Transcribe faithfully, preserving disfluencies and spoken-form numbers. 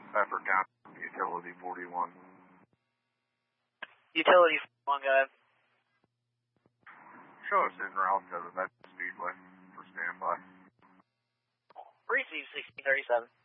Pepper County, Utility forty-one. Utility forty-one, go ahead. Show us in route to the Metro Speedway for standby. Receive sixteen thirty-seven.